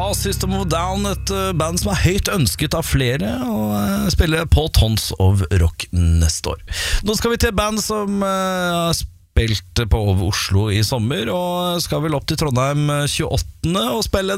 System of a Down, et band som er høyt ønsket av flere, og spiller på Tons of Rock neste år. Nå skal vi til band som har spilt på Oslo i sommer, og skal vel opp til Trondheim 28. og spille